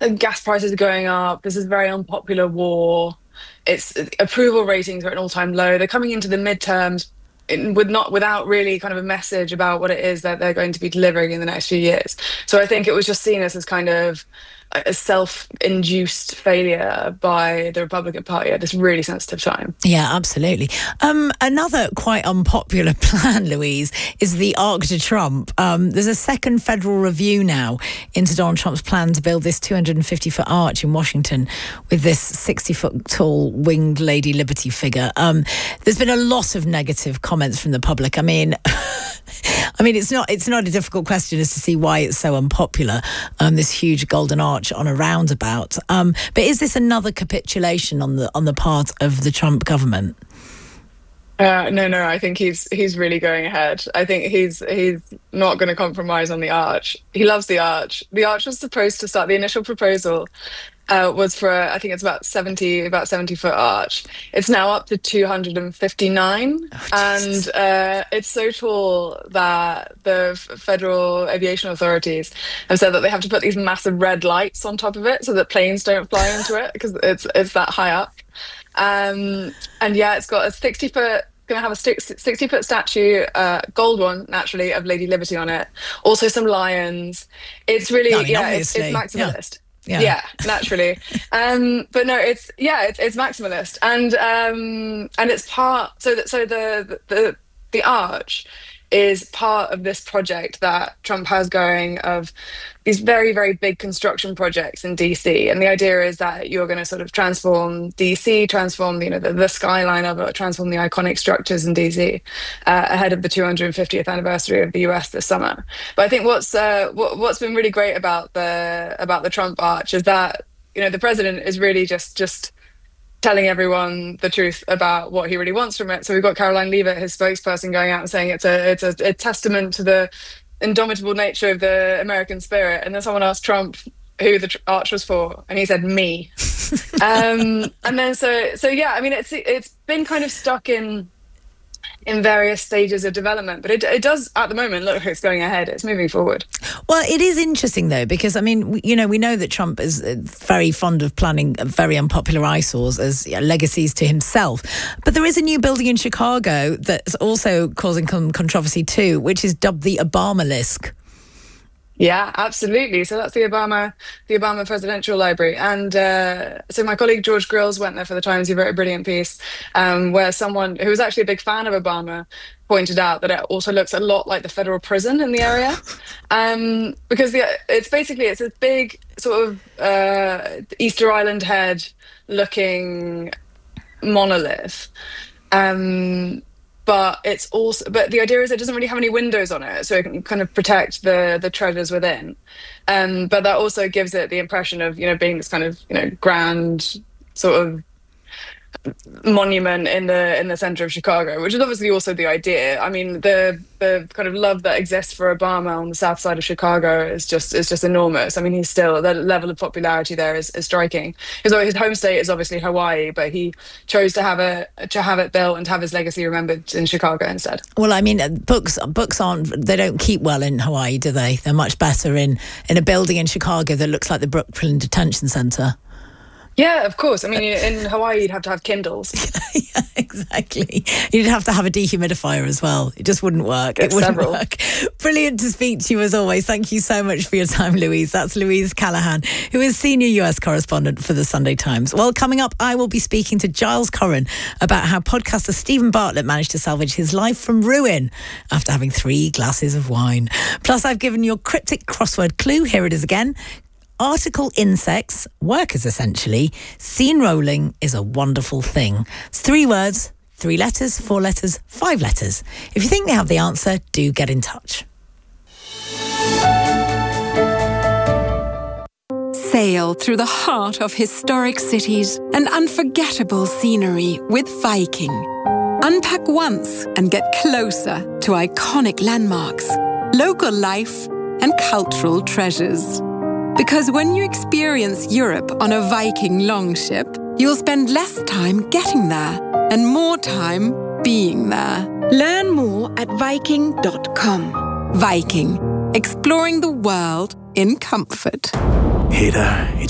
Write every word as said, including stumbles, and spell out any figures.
The gas prices are going up. This is a very unpopular war. Its approval ratings are at an all-time low. They're coming into the midterms in, with not without really kind of a message about what it is that they're going to be delivering in the next few years. So I think it was just seen as this kind of a self-induced failure by the Republican Party at this really sensitive time. Yeah, absolutely. Um, another quite unpopular plan, Louise, is the Arc de Trump. Um, there's a second federal review now into Donald Trump's plan to build this two hundred fifty foot arch in Washington with this sixty foot tall winged Lady Liberty figure. Um, there's been a lot of negative comments from the public. I mean... I mean, it's not it's not a difficult question as to see why it's so unpopular, um, this huge golden arch on a roundabout. Um, but is this another capitulation on the on the part of the Trump government? Uh, no, no, I think he's he's really going ahead. I think he's he's not going to compromise on the arch. He loves the arch. The arch was supposed to start, the initial proposal uh, was for, I think it's about seventy, about seventy foot arch. It's now up to two hundred fifty-nine. Oh, and uh, it's so tall that the Federal Aviation Authorities have said that they have to put these massive red lights on top of it so that planes don't fly into it because it's, it's that high up. Um, and yeah, it's got a sixty foot, going to have a sixty foot statue, uh, gold one, naturally, of Lady Liberty on it. Also some lions. It's really, I mean, yeah, it's, it's maximalist. Yeah. Yeah. yeah, naturally. um, but no, it's, yeah, it's, it's maximalist. And, um, and it's part, so that, so the, the, the arch is part of this project that Trump has going of these very, very big construction projects in D C. And the idea is that you're going to sort of transform D C, transform, you know, the, the skyline of it, transform the iconic structures in D C uh, ahead of the two hundred fiftieth anniversary of the U S this summer. But I think what's uh, what, what's been really great about the about the Trump arch is that, you know, the president is really just just telling everyone the truth about what he really wants from it. So we've got Caroline Leavitt, his spokesperson, going out and saying it's a it's a, a testament to the indomitable nature of the American spirit. And then someone asked Trump who the arch was for, and he said me. um, and then so so yeah, I mean it's it's been kind of stuck in in various stages of development, but it, it does at the moment look like it's going ahead, it's moving forward. Well, it is interesting though, because I mean, we, you know, we know that Trump is very fond of planning very unpopular eyesores as you know, legacies to himself, but there is a new building in Chicago that's also causing some controversy too, which is dubbed the Obamalisk. Yeah, absolutely. So that's the Obama, the Obama Presidential Library. And uh, so my colleague George Grills went there for the Times. He wrote a brilliant piece um, where someone who was actually a big fan of Obama pointed out that it also looks a lot like the federal prison in the area. um, because the, it's basically, it's a big sort of uh, Easter Island head looking monolith. Um But it's also, but the idea is it doesn't really have any windows on it, so it can kind of protect the the treasures within. Um, but that also gives it the impression of, you know, being this kind of, you know, grand sort of monument in the in the center of Chicago, which is obviously also the idea. I mean, the the kind of love that exists for Obama on the south side of Chicago is just is just enormous. I mean, he's still, the level of popularity there is, is striking. His his home state is obviously Hawaii, but he chose to have a to have it built and to have his legacy remembered in Chicago instead. Well, I mean, books books aren't, they don't keep well in Hawaii, do they? They're much better in in a building in Chicago that looks like the Brooklyn Detention Center. Yeah, of course. I mean, in Hawaii, you'd have to have Kindles. Yeah, exactly. You'd have to have a dehumidifier as well. It just wouldn't work. It wouldn't several. work. Brilliant to speak to you as always. Thank you so much for your time, Louise. That's Louise Callaghan, who is senior U S correspondent for the Sunday Times. Well, coming up, I will be speaking to Giles Corran about how podcaster Stephen Bartlett managed to salvage his life from ruin after having three glasses of wine. Plus, I've given you a cryptic crossword clue. Here it is again. Article insects, workers essentially, scene rolling is a wonderful thing. It's three words, three letters, four letters, five letters. If you think they have the answer, do get in touch. Sail through the heart of historic cities and unforgettable scenery with Viking. Unpack once and get closer to iconic landmarks, local life and cultural treasures. Because when you experience Europe on a Viking longship, you'll spend less time getting there and more time being there. Learn more at Viking dot com. Viking, exploring the world in comfort. Hey there,